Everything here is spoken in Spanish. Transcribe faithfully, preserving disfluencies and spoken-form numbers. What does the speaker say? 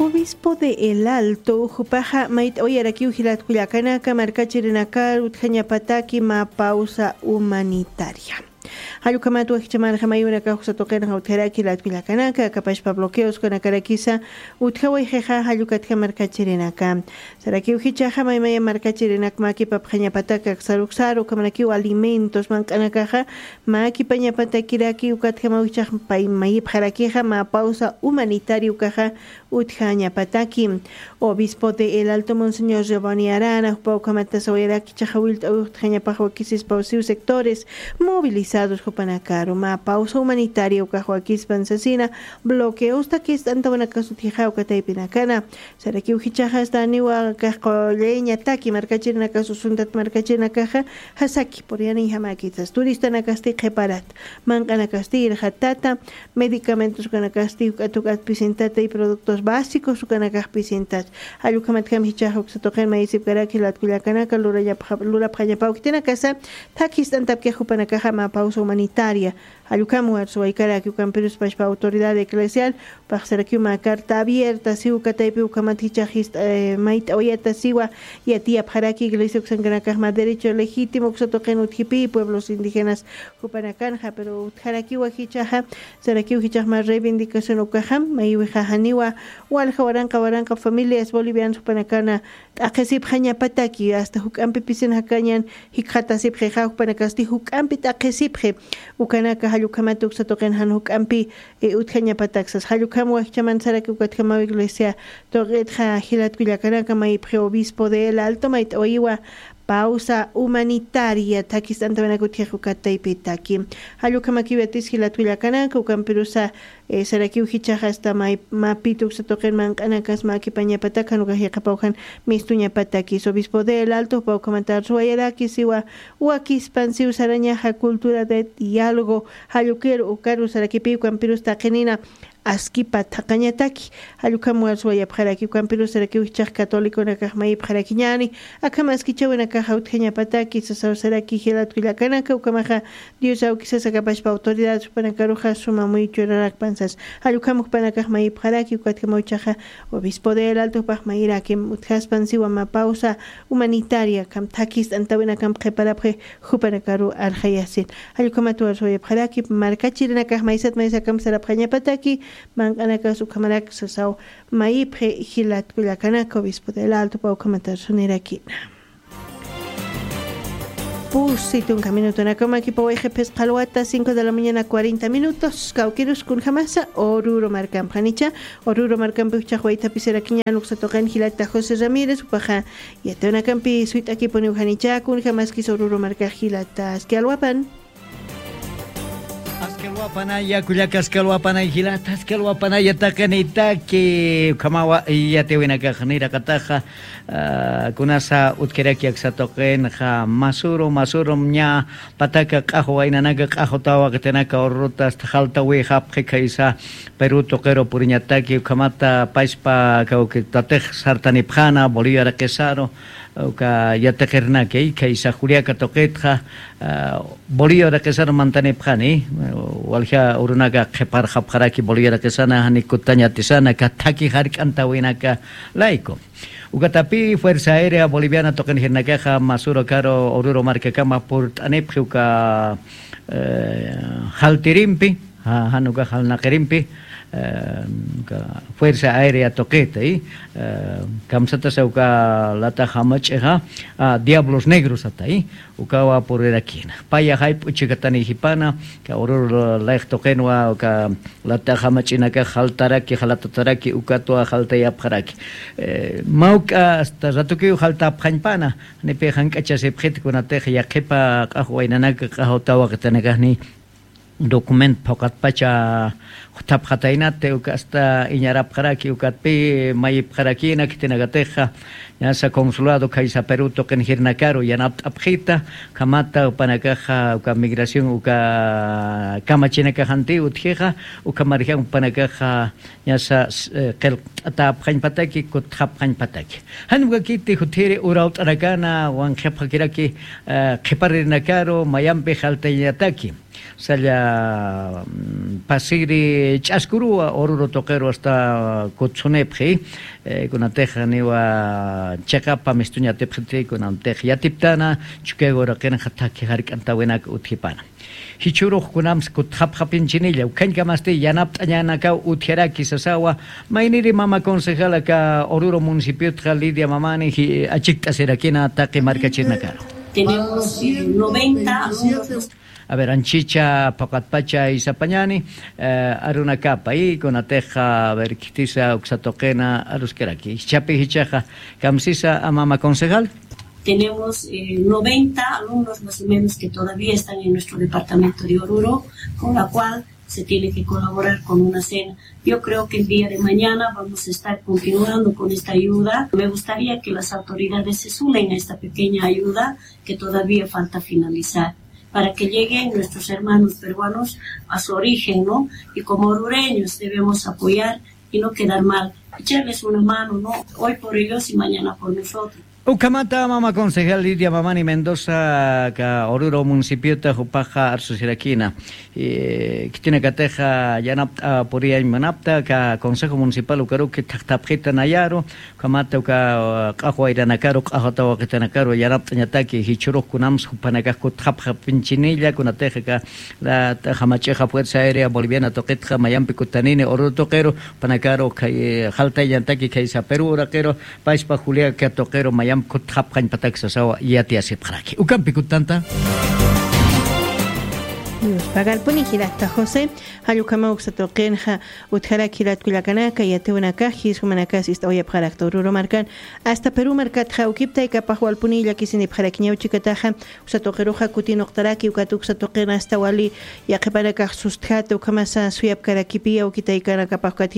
Obispo de El Alto, Jupaja, Mait Oyaraki, Ujilat Cuyacanaka, Marcachirenacar, Utjañapataki, Ma Pausa Humanitaria. Hayukamatu Hichaman Hamayuna Kausatoken Hauteraki, La Twilacanaka, Capashpa bloqueos con Akaraquisa, Utjawai Jeja, Hayukatka Marcachirenaka. Saraki Ujicha Hamaimaya Marcachirenak Maki Papjañapataka, Xaruxaro, Kamanaki, alimentos, Mancanakaja, Maki Pañapatakiraki, Ukatjamaucha, Paimayip Harakeja, Ma Pausa Humanitaria, Ukaja, Utjañapataki. Obispo de El Alto, Monseñor Giovanni Arana, Paukamata Soyaraki, Chahawil, Utjañapahuaquisis, Pausius sectores, movilizados Jupanacaro, Ma Pausa Humanitaria, Ucahuaquis Pansasina, bloqueos taquis, Antabanacasutija, Ucataipinacana, Saraki Ujichaja, Staniwa, Cajoleña, Taki, Marcachina, Sundat Marcachina Caja, Hasaki, Poriani Hamaquitas, Turista Nacasti, Jeparat, Mancanacasti, Hatata, medicamentos Canacasti, Ucatucat Picentata y productos básicos, Ucanacaj Picentat, Ayucamatkam Hichaja, Uxatogen, Maisip Garaki, Latculacanaca, Lura Prayapau, Tina Casa, Takis Antapke Jupanacaja, Ma Pausa Humanitaria, Ayucamu, Arzuaicara, que Ucamperus Pashpa Autoridad Eclesial, para ser aquí una carta abierta, si Ucataipi, Ucamatichajist, Mait Oyata Siwa, y a Tia Paraki, Iglesia Uxanganacajma, derecho legítimo, Uxatogen Utjipi, pueblos indígenas Jupanacanja, pero Utjaraki Wajichaja, Saraki Ujichajma, reivindicación Ucajam, Mayuijajaniwa, Walja Waranca, Waranca, familias bolivianas Jupanacana, Akesip Jañapataki, hasta Hukampi Pisen Hakanyan, Hikatasip Jeja, Jupanacasti, Hukampi Takesipje, Ukanaka, Hayukamatu, Satoken Han Hukampi, Utjañapataxas, Hayukam Wachaman Saraki, Ukatjama Iglesia, Torretja, Hilat Cuyacanaka, Maipre, Obispo de El Alto, Mait Oiwa, Pausa Humanitaria, Takis Antabanacutjejukataipitaki. Hayukamaki Betis Hilatwilacanaka, Ucamperusa, Saraki Ujichaja hasta Mapitu, Satoken Mancanakas, Maki Pañapatacan, Ucajapaujan, Mistuñapatakis, Obispo de El Alto, Paucamantar Suayaraki, Siwa, Uakis, Pansiu, Sarañaja, Cultura de Diálogo, Hayuker, Ucaru, Sarakipi, Ucamperus Takenina, Askipa Takañataki, Hayukamuar Suaya Paraki, Ucamperus, Saraki Uchaj Católico, Nakahmai Parakiñani, Akamaskicha, Nakaja, Utjañapataki, Sasau Saraki, Hilatwilacanaka, Ucamaja, Dios Auquisas, Acapashpa Autoridad, Supanacaruja, Suma muy Churarak Panzas, Hayukamuk Panacahmai Paraki, Ucatcamochaja, Obispo de El Alto Pahmaira, que Uthaspansiwa, Ma Pausa Humanitaria, Camtakis, Antabenacam Preparapre, Jupanacaru, Arjayasin, Hayukamatuar Suaya Paraki, Marcachirinakahmaisat Maisakam Sarapañapataki, Mancanaca su camarac sasau maipre hilat Cuyacanaka, Obispo del Alto, para comentar sonera-aquí. Pusito un camino en la cama aquí para G P S Paluata, cinco de la mañana, cuarenta minutos. Cauqueros con jamasa, Oruro Marcam Panicha, Oruro Marcam Pucha, Huayta Pisera Quiña, Luxa Tocan, Gilata José Ramírez, Upaja, y a Teona Campi, Suite aquí pone Ujanicha, con jamás quiso Oruro Marca Gilata, Esquialhuapan. Askelwapanaya, Kuyaka Askelwapanay, Hilata Askelwapanaya, Takanitaki, Kamawa, Yatewinaka, Hanira Kataja, Kunasa, Utkeraki, Xatoken, Ha, Masuro, Masuro, Mnya, Pataka, Kajo, Inanaga, Kajotawa, Katenaka, Rutas, Haltawi, Hapkaisa, Peru, Toquero, Puriñataki, Kamata, Paispa, Kaukitatech, Sartanipjana, Bolívar, Quesaro, Uka Yatakernake, Kaisa Juliaca Toquetja, Bolívar, Quesaro, Mantanepjani, Walja, Urunaga, Kepar, Hapharaki, Bolívar, Quesana, Hanikutanya, Tisana, Kataki, Harik, Antawinaka, Laico. Ugatapi, Fuerza Aérea Boliviana, Token Hirnakeja, Masuro Caro, Oruro Marquecama, Port Anepjuka, Haltirimpi, Hanuka Halnakerimpi, Fuerza Aérea Toqueta, y Kamsata Sauka Lata Hamacheja, Diablos Negros hasta ahí, Ukawa por Eraquina. Paya Hype, Uchikatani Hipana, Kaurur Lech Tokenwa, Lata Hamachinaka, Haltaraki, Halatataraki, Ukatua, Haltaya Paraki. Mauka hasta Ratuki, Halta Panpana, Nepehankacha Sephet, Kunateja, Yakepa, Kahuainanaka, Kahotawa, Katanagani. Dokument pokat pacha tap khatainate ukasta iñarap kharaki ukatpi mayip kharakina kitinagateja yasa consulado kaisa Perú token hirnakaro yanap apjita kamata panakaja uka migración uka kamachina kahanti utjeja uka marjan panakaja yasa kel tap khain pataki kut khap khain pataki hanuga kiti hutire uraut arakana wan khap khiraki khiparinakaro mayampe khaltayataki Salla pasiri ch'askuru oruro toqero hasta kutzunepji con ateja niwa chaqapa mistuñatepjiti con anteja yatiptana chukego raqena hataki harikanta wenak uthipana hichuruq kunams kuthapjapinchinillaw kankamasti yanapt'añanaka uthiaraki sasawa mayniri mama concejala ka Oruro municipio Lidia Mamani achiktaserakina taqi markachinakaro. Tenemos eh, noventa alumnos. A ver, Anchicha, Pacatpacha y Zapañani, eh, Aruna Capa, y con Ateja, a ver, Kitisa, Uxatoquena, Aruskeraki, Chapi Hichaja, Camsisa, Amama Concejal. Tenemos eh, noventa alumnos más o menos que todavía están en nuestro departamento de Oruro, con la cual se tiene que colaborar con una cena. Yo creo que el día de mañana vamos a estar continuando con esta ayuda. Me gustaría que las autoridades se sumen a esta pequeña ayuda que todavía falta finalizar, para que lleguen nuestros hermanos peruanos a su origen, ¿no? Y como orureños debemos apoyar y no quedar mal. Echarles una mano, ¿no? Hoy por ellos y mañana por nosotros. Ukamata mama concejal Lidia Mamani Mendoza ka Oruro municipio ta Jupaja Arsusirakina eh kitina kateja yanapta poria imanapta ka consejo municipal ukaru que taktapjita nayaro kamata ka qahwaira nakaro qahata waqita nakaro yanapta nyataki hichuruk kunams jupanaka kutapja pinchinilla kunateja ka la jamacheja fuerza aérea boliviana toqetja mayampi kutanine Oruro toqero panakaro kai halta yantaki kaisa Perú raquero paispa Julia ka toqero mayam kuthap kan patak sasawa yati asip khraki ukam pikutanta pagal puni hilata José halukama uksatoqenja utjarakilat kulakanaka yateunaka hisumanakas istoya pharakto Oruro markan hasta Perú markat jaukipta ikapahwal puni yakisini pharakiñaw chikataja usatoqeroja kutinoqtaraki ukatuksatoqena hasta wali yaqepanaka sustjata ukamasa suyap karakipiya ukitaykana kapahkati